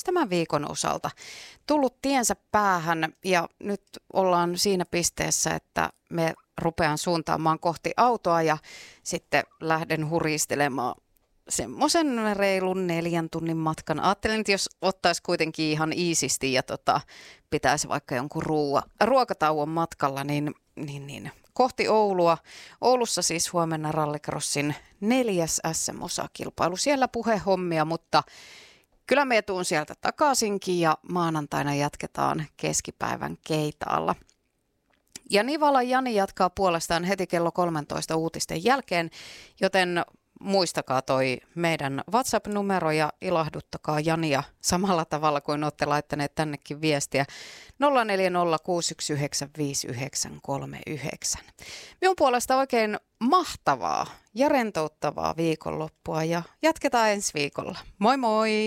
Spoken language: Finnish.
myös tämän viikon osalta tullut tiensä päähän ja nyt ollaan siinä pisteessä, että me rupean suuntaamaan kohti autoa ja sitten lähden huristelemaan semmoisen reilun 4 tunnin matkan. Ajattelin, että jos ottaisi kuitenkin ihan iisisti ja pitäisi vaikka jonkun ruokatauon matkalla, niin kohti Oulua. Oulussa siis huomenna Rallycrossin 4. SM-osakilpailu. Siellä puhehommia, mutta kyllä me tuun sieltä takaisinkin ja maanantaina jatketaan keskipäivän Keitaalla. Ja Nivalan Jani jatkaa puolestaan heti kello 13 uutisten jälkeen, joten muistakaa toi meidän WhatsApp-numero ja ilahduttakaa Jania samalla tavalla kuin olette laittaneet tännekin viestiä 0406195939. Minun puolesta oikein mahtavaa ja rentouttavaa viikonloppua ja jatketaan ensi viikolla. Moi moi!